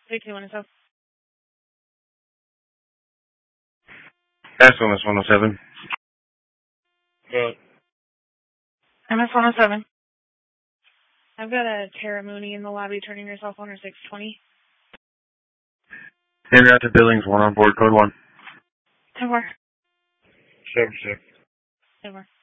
52 and so. That's on this 107. Good. MS 107. I've got a Tara Mooney in the lobby. Turning your cell phone or 620. Henry out to Billings, 1 on board, code 1. 10-4. 7-6. 10-4.